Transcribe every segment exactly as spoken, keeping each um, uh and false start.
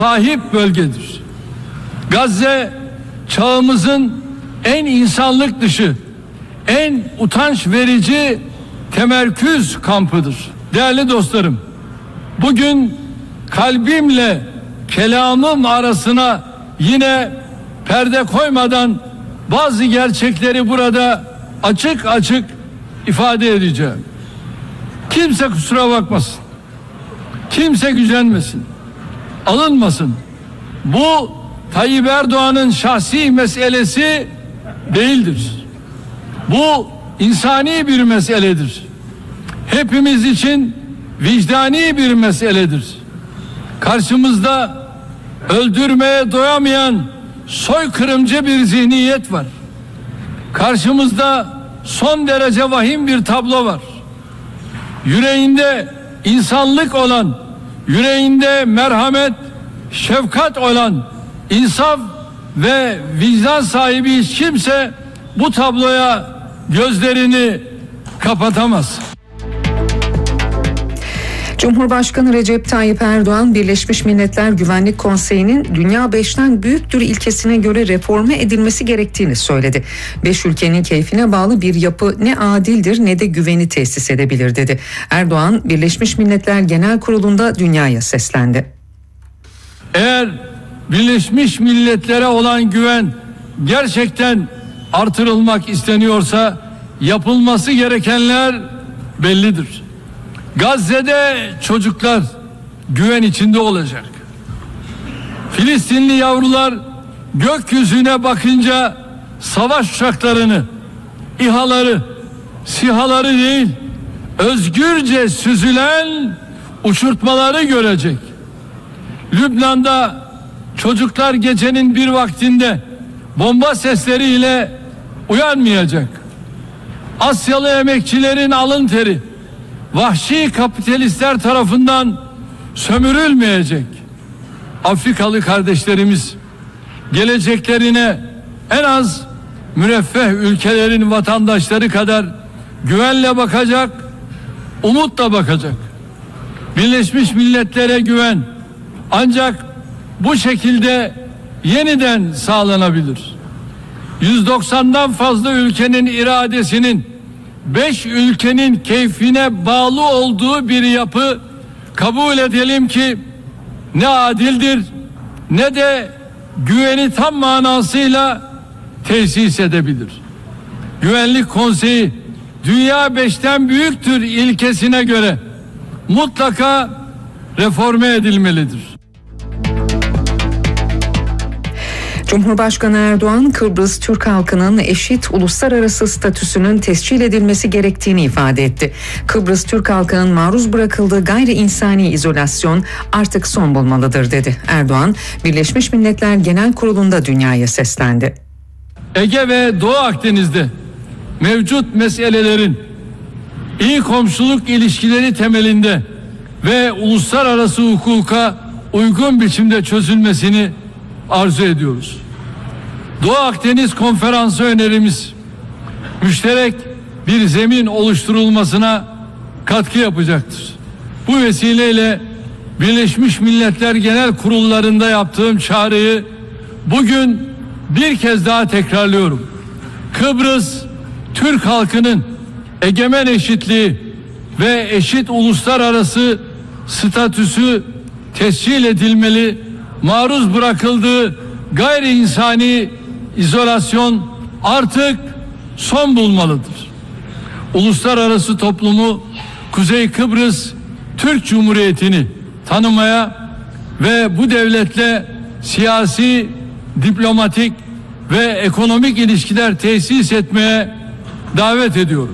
sahip bölgedir. Gazze çağımızın en insanlık dışı, en utanç verici temerküz kampıdır. Değerli dostlarım, bugün kalbimle kelamım arasına yine perde koymadan bazı gerçekleri burada açık açık ifade edeceğim. Kimse kusura bakmasın. Kimse gücenmesin. Alınmasın. Bu Tayyip Erdoğan'ın şahsi meselesi değildir. Bu insani bir meseledir. Hepimiz için vicdani bir meseledir. Karşımızda öldürmeye doyamayan soykırımcı bir zihniyet var. Karşımızda son derece vahim bir tablo var. Yüreğinde insanlık olan, yüreğinde merhamet, şefkat olan, insaf ve vicdan sahibi hiç kimse bu tabloya gözlerini kapatamaz. Cumhurbaşkanı Recep Tayyip Erdoğan, Birleşmiş Milletler Güvenlik Konseyi'nin dünya beşten büyüktür ilkesine göre reforme edilmesi gerektiğini söyledi. Beş ülkenin keyfine bağlı bir yapı ne adildir ne de güveni tesis edebilir dedi. Erdoğan, Birleşmiş Milletler Genel Kurulu'nda dünyaya seslendi. Eğer Birleşmiş Milletler'e olan güven gerçekten artırılmak isteniyorsa yapılması gerekenler bellidir. Gazze'de çocuklar güven içinde olacak. Filistinli yavrular gökyüzüne bakınca savaş uçaklarını, İHA'ları, SİHA'ları değil, özgürce süzülen uçurtmaları görecek. Lübnan'da çocuklar gecenin bir vaktinde bomba sesleriyle uyanmayacak. Asyalı emekçilerin alın teri vahşi kapitalistler tarafından sömürülmeyecek. Afrikalı kardeşlerimiz geleceklerine en az müreffeh ülkelerin vatandaşları kadar güvenle bakacak, umutla bakacak. Birleşmiş Milletler'e güven ancak bu şekilde yeniden sağlanabilir. yüz doksandan fazla ülkenin iradesinin beş ülkenin keyfine bağlı olduğu bir yapı kabul edelim ki ne adildir ne de güveni tam manasıyla tesis edebilir. Güvenlik Konseyi dünya beşten büyüktür ilkesine göre mutlaka reforme edilmelidir. Cumhurbaşkanı Erdoğan, Kıbrıs Türk halkının eşit uluslararası statüsünün tescil edilmesi gerektiğini ifade etti. Kıbrıs Türk halkının maruz bırakıldığı gayri insani izolasyon artık son bulmalıdır dedi. Erdoğan, Birleşmiş Milletler Genel Kurulu'nda dünyaya seslendi. Ege ve Doğu Akdeniz'de mevcut meselelerin iyi komşuluk ilişkileri temelinde ve uluslararası hukuka uygun biçimde çözülmesini arzu ediyoruz. Doğu Akdeniz Konferansı önerimiz müşterek bir zemin oluşturulmasına katkı yapacaktır. Bu vesileyle Birleşmiş Milletler Genel Kurullarında yaptığım çağrıyı bugün bir kez daha tekrarlıyorum. Kıbrıs Türk halkının egemen eşitliği ve eşit uluslararası statüsü tescil edilmeli, maruz bırakıldığı gayri insani izolasyon artık son bulmalıdır. Uluslararası toplumu Kuzey Kıbrıs Türk Cumhuriyeti'ni tanımaya ve bu devletle siyasi, diplomatik ve ekonomik ilişkiler tesis etmeye davet ediyoruz.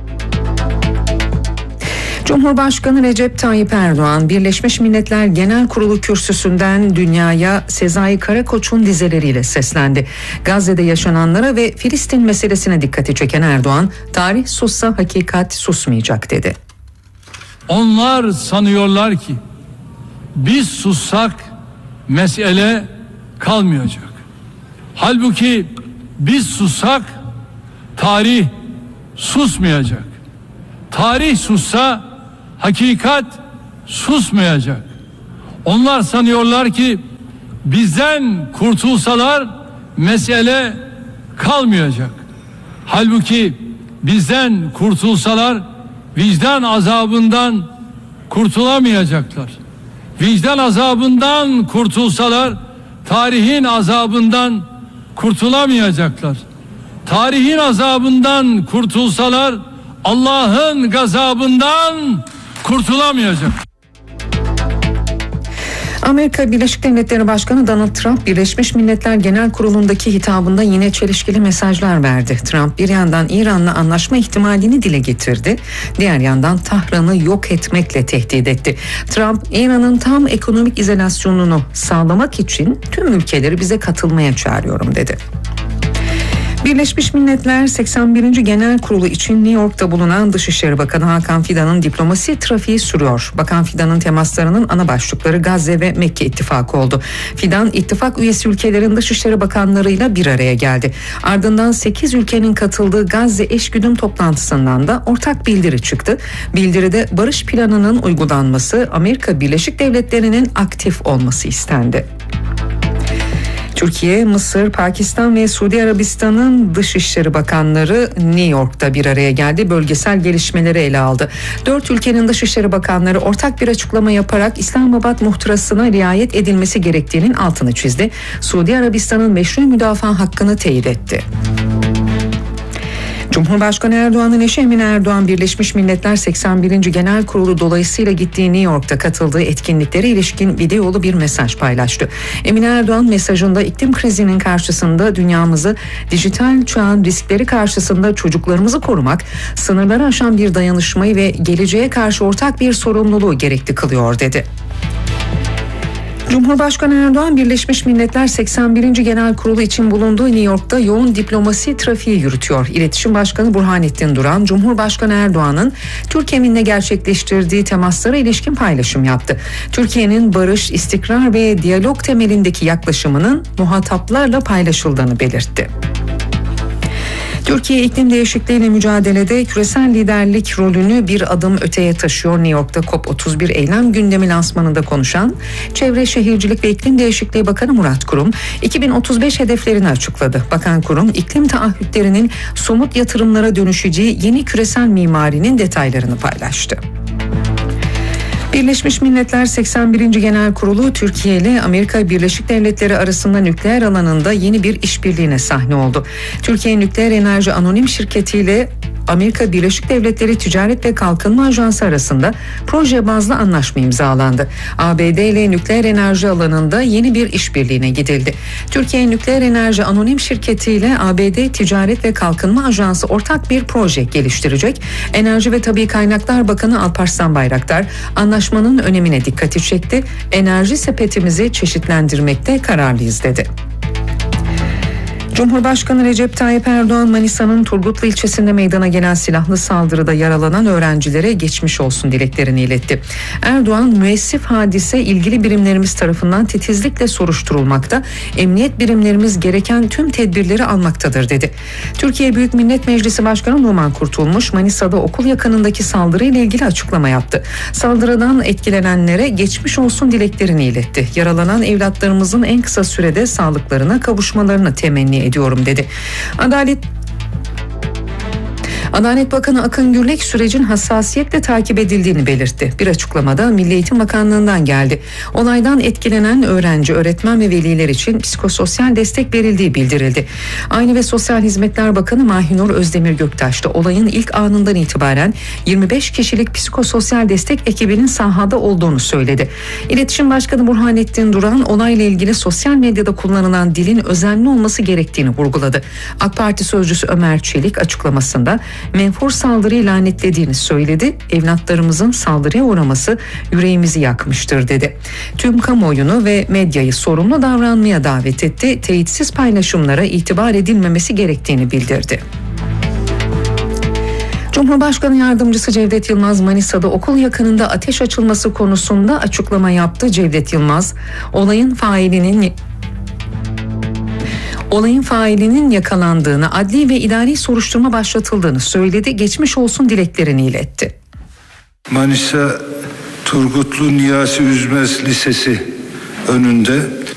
Cumhurbaşkanı Recep Tayyip Erdoğan, Birleşmiş Milletler Genel Kurulu kürsüsünden dünyaya Sezai Karakoç'un dizeleriyle seslendi. Gazze'de yaşananlara ve Filistin meselesine dikkati çeken Erdoğan, tarih sussa hakikat susmayacak dedi. Onlar sanıyorlar ki biz sussak mesele kalmayacak. Halbuki biz sussak tarih susmayacak. Tarih sussa hakikat susmayacak. Onlar sanıyorlar ki bizden kurtulsalar mesele kalmayacak. Halbuki bizden kurtulsalar vicdan azabından kurtulamayacaklar. Vicdan azabından kurtulsalar tarihin azabından kurtulamayacaklar. Tarihin azabından kurtulsalar Allah'ın gazabından kurtulamayacak. Amerika Birleşik Devletleri Başkanı Donald Trump, Birleşmiş Milletler Genel Kurulu'ndaki hitabında yine çelişkili mesajlar verdi. Trump bir yandan İran'la anlaşma ihtimalini dile getirdi, diğer yandan Tahran'ı yok etmekle tehdit etti. Trump, İran'ın tam ekonomik izolasyonunu sağlamak için tüm ülkeleri bize katılmaya çağırıyorum dedi. Birleşmiş Milletler seksen birinci Genel Kurulu için New York'ta bulunan Dışişleri Bakanı Hakan Fidan'ın diplomasi trafiği sürüyor. Bakan Fidan'ın temaslarının ana başlıkları Gazze ve Mekke ittifakı oldu. Fidan, ittifak üyesi ülkelerin Dışişleri Bakanlarıyla bir araya geldi. Ardından sekiz ülkenin katıldığı Gazze eşgüdüm toplantısından da ortak bildiri çıktı. Bildiride barış planının uygulanması, Amerika Birleşik Devletleri'nin aktif olması istendi. Türkiye, Mısır, Pakistan ve Suudi Arabistan'ın Dışişleri Bakanları New York'ta bir araya geldi. Bölgesel gelişmeleri ele aldı. Dört ülkenin Dışişleri Bakanları ortak bir açıklama yaparak İslamabad muhtırasına riayet edilmesi gerektiğinin altını çizdi. Suudi Arabistan'ın meşru müdafaa hakkını teyit etti. Cumhurbaşkanı Erdoğan'ın eşi Emine Erdoğan, Birleşmiş Milletler seksen birinci Genel Kurulu dolayısıyla gittiği New York'ta katıldığı etkinliklere ilişkin videolu bir mesaj paylaştı. Emine Erdoğan mesajında iklim krizinin karşısında dünyamızı, dijital çağın riskleri karşısında çocuklarımızı korumak, sınırları aşan bir dayanışmayı ve geleceğe karşı ortak bir sorumluluğu gerekli kılıyor dedi. Cumhurbaşkanı Erdoğan, Birleşmiş Milletler seksen birinci Genel Kurulu için bulunduğu New York'ta yoğun diplomasi trafiği yürütüyor. İletişim Başkanı Burhanettin Duran, Cumhurbaşkanı Erdoğan'ın Türkiye'ninle gerçekleştirdiği temaslara ilişkin paylaşım yaptı. Türkiye'nin barış, istikrar ve diyalog temelindeki yaklaşımının muhataplarla paylaşıldığını belirtti. Türkiye iklim değişikliğiyle mücadelede küresel liderlik rolünü bir adım öteye taşıyor. New York'ta COP otuz bir eylem gündemi lansmanında konuşan Çevre Şehircilik ve İklim Değişikliği Bakanı Murat Kurum, iki bin otuz beş hedeflerini açıkladı. Bakan Kurum, iklim taahhütlerinin somut yatırımlara dönüşeceği yeni küresel mimarinin detaylarını paylaştı. Birleşmiş Milletler seksen birinci Genel Kurulu Türkiye ile Amerika Birleşik Devletleri arasında nükleer alanında yeni bir işbirliğine sahne oldu. Türkiye Nükleer Enerji Anonim Şirketi ile Amerika Birleşik Devletleri Ticaret ve Kalkınma Ajansı arasında proje bazlı anlaşma imzalandı. A B D ile nükleer enerji alanında yeni bir işbirliğine gidildi. Türkiye Nükleer Enerji Anonim Şirketi ile A B D Ticaret ve Kalkınma Ajansı ortak bir proje geliştirecek. Enerji ve Tabii Kaynaklar Bakanı Alparslan Bayraktar anlaşmanın önemine dikkati çekti. Enerji sepetimizi çeşitlendirmekte kararlıyız dedi. Cumhurbaşkanı Recep Tayyip Erdoğan, Manisa'nın Turgutlu ilçesinde meydana gelen silahlı saldırıda yaralanan öğrencilere geçmiş olsun dileklerini iletti. Erdoğan, müessif hadise ilgili birimlerimiz tarafından titizlikle soruşturulmakta, emniyet birimlerimiz gereken tüm tedbirleri almaktadır dedi. Türkiye Büyük Millet Meclisi Başkanı Numan Kurtulmuş, Manisa'da okul yakınındaki saldırıyla ilgili açıklama yaptı. Saldırıdan etkilenenlere geçmiş olsun dileklerini iletti. Yaralanan evlatlarımızın en kısa sürede sağlıklarına kavuşmalarını temenni ediyorum dedi. Adalet Adalet Bakanı Akın Gürlek sürecin hassasiyetle takip edildiğini belirtti. Bir açıklamada Milli Eğitim Bakanlığı'ndan geldi. Olaydan etkilenen öğrenci, öğretmen ve veliler için psikososyal destek verildiği bildirildi. Aile ve Sosyal Hizmetler Bakanı Mahinur Özdemir Göktaş da olayın ilk anından itibaren yirmi beş kişilik psikososyal destek ekibinin sahada olduğunu söyledi. İletişim Başkanı Burhanettin Duran olayla ilgili sosyal medyada kullanılan dilin özenli olması gerektiğini vurguladı. AK Parti sözcüsü Ömer Çelik açıklamasında menfur saldırıyı lanetlediğini söyledi. Evlatlarımızın saldırıya uğraması yüreğimizi yakmıştır dedi. Tüm kamuoyunu ve medyayı sorumlu davranmaya davet etti. Teyitsiz paylaşımlara itibar edilmemesi gerektiğini bildirdi. Cumhurbaşkanı Yardımcısı Cevdet Yılmaz, Manisa'da okul yakınında ateş açılması konusunda açıklama yaptı. Cevdet Yılmaz, olayın failinin Olayın failinin yakalandığını, adli ve idari soruşturma başlatıldığını söyledi. Geçmiş olsun dileklerini iletti. Manisa Turgutlu Niyazi Üzmez Lisesi önünde